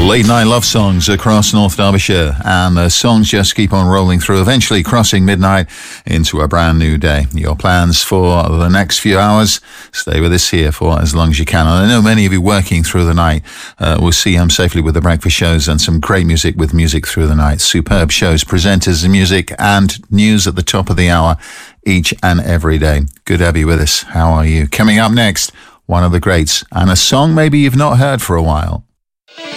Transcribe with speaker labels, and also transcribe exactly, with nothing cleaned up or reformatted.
Speaker 1: Late night love songs across North Derbyshire, and the songs just keep on rolling through, eventually crossing midnight into a brand new day. Your plans for the next few hours? Stay with us here for as long as you can. And I know many of you working through the night uh, will see home safely with the breakfast shows and some great music with Music Through the Night. Superb shows, presenters, music and news at the top of the hour each and every day. Good to have you with us. How are you? Coming up next, one of the greats and a song maybe you've not heard for a while.